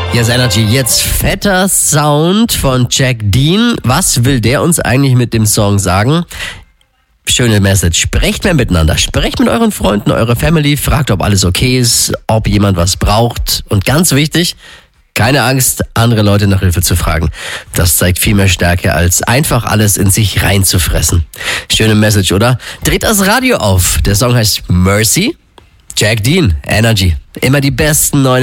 Hier ist Energy, jetzt fetter Sound von Jack Dean. Was will der uns eigentlich mit dem Song sagen? Schöne Message. Sprecht mehr miteinander. Sprecht mit euren Freunden, eurer Family. Fragt, ob alles okay ist, ob jemand was braucht. Und ganz wichtig, keine Angst, andere Leute nach Hilfe zu fragen. Das zeigt viel mehr Stärke, als einfach alles in sich reinzufressen. Schöne Message, oder? Dreht das Radio auf. Der Song heißt Mercy. Jack Dean, Energy. Immer die besten neuen